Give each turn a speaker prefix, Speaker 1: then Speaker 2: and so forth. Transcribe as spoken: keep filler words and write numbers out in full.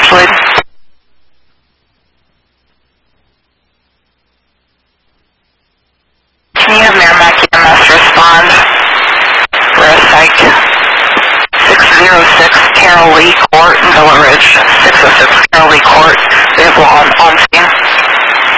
Speaker 1: Floyd. Can you have Merrimack E M S respond? We're a psych. six oh six Carol Lee Court in Villa Ridge. six oh six Carol Lee Court. We have on, on